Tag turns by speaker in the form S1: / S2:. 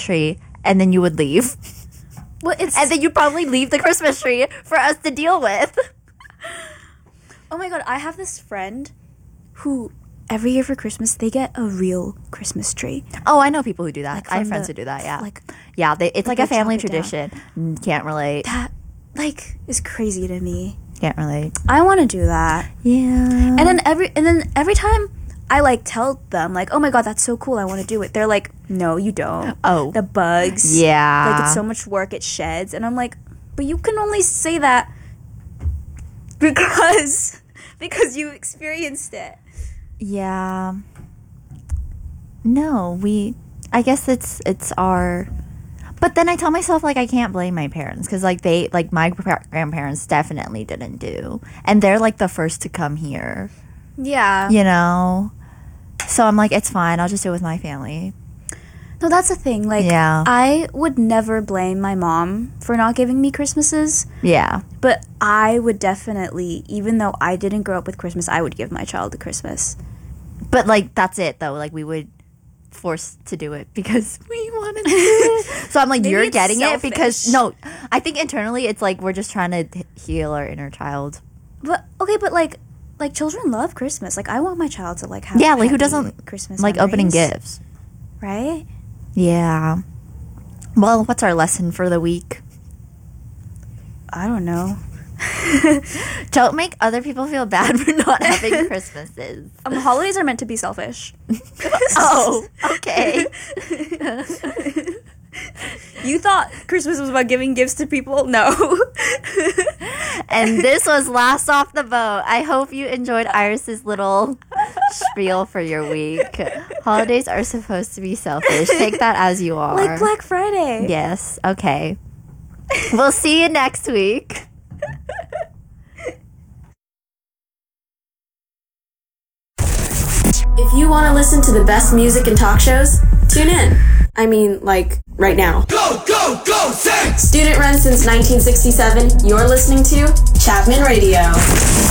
S1: tree, and then you would leave.
S2: Well,
S1: And then you'd probably leave the Christmas tree for us to deal with.
S2: Oh my god, I have this friend who every year for Christmas they get a real Christmas tree.
S1: Oh, I know people who do that.
S2: Like
S1: I have
S2: from
S1: friends
S2: the-
S1: who do that, yeah.
S2: like-
S1: yeah, it's like
S2: they
S1: a family
S2: chop it down.
S1: tradition. Can't relate.
S2: That like is crazy to me.
S1: Can't relate.
S2: I want to do that.
S1: Yeah.
S2: And then every time I like tell them like, "Oh my god, that's so cool. I want to do it." They're like, "No, you don't."
S1: Oh.
S2: The bugs.
S1: Yeah.
S2: Like it's so much work, it sheds. And I'm like, "But you can only say that because you experienced it."
S1: Yeah. No, I guess it's our, but then I tell myself like I can't blame my parents because like my grandparents definitely didn't do, and they're like the first to come here,
S2: Yeah.
S1: you know, so I'm like it's fine, I'll just do it with my family.
S2: No, that's the thing. Like,
S1: Yeah.
S2: I would never blame my mom for not giving me Christmases,
S1: Yeah.
S2: but I would definitely, even though I didn't grow up with Christmas, I would give my child a Christmas.
S1: But like that's it though, like we would force to do it because we wanted to do it. So I'm like,
S2: Maybe
S1: you're
S2: it's
S1: getting it because
S2: selfish.
S1: no, I think internally it's like we're just trying to heal our inner child.
S2: But okay, but like children love Christmas. Like I want my child to like have
S1: Yeah, like who
S2: happy
S1: doesn't
S2: Christmas
S1: like opening
S2: memories,
S1: gifts?
S2: right?
S1: Yeah. Well, what's our lesson for the week?
S2: I don't know.
S1: Don't make other people feel bad for not having Christmases.
S2: Holidays are meant to be selfish.
S1: Oh, okay.
S2: You thought Christmas was about giving gifts to people? No.
S1: And this was Last Off the Boat. I hope you enjoyed Iris's little spiel for your week. Holidays are supposed to be selfish. Take that as you are.
S2: Like Black Friday.
S1: Yes, okay. We'll see you next week.
S3: If you want to listen to the best music and talk shows, tune in. I mean, like, right now.
S4: Go, go, go, sing!
S3: Student run since 1967, you're listening to Chapman Radio.